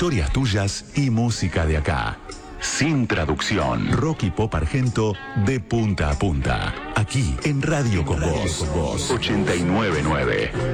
historias tuyas y música de acá. Sin traducción. Rock y pop argento de punta a punta. Aquí en Radio Con Vos. 89.9.